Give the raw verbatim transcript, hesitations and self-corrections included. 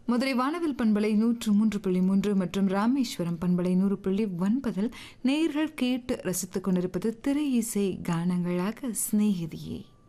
மதுரை வானவில் பண்பலை நூற்று மூன்று புள்ளி மூன்று மற்றும் ராமேஸ்வரம் பண்பலை நூறு புள்ளி ஒன்பதில் நேயர்கள் கேட்டு ரசித்துக் கொண்டிருப்பது திரை இசை கானங்களாக சிநேகிதியே.